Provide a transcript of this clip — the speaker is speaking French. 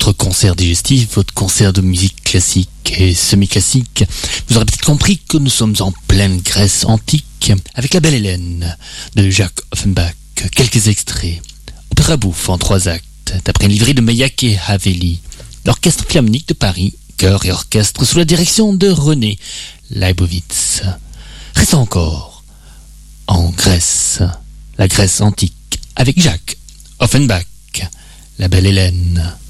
votre concert digestif, votre concert de musique classique et semi-classique. Vous aurez peut-être compris que nous sommes en pleine Grèce antique avec La Belle Hélène de Jacques Offenbach. Quelques extraits. Opéra bouffe en 3 actes, d'après une livret de Meilhac et Haveli. L'Orchestre Philharmonique de Paris, chœur et orchestre sous la direction de René Leibowitz. Restons encore en Grèce, la Grèce antique, avec Jacques Offenbach, La Belle Hélène.